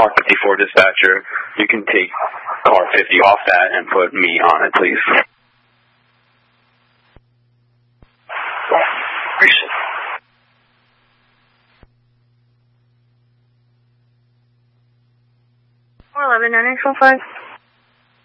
car 54 dispatcher. You can take car 50 off that and put me on it, please. Appreciate it. 411 985.